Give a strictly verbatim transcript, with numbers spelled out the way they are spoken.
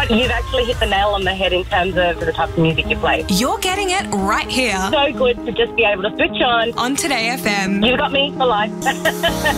what? You've actually hit the nail on the head in terms of the type of music you play. You're getting it right here So good to just be able to switch on. on Today F M. You've got me for life.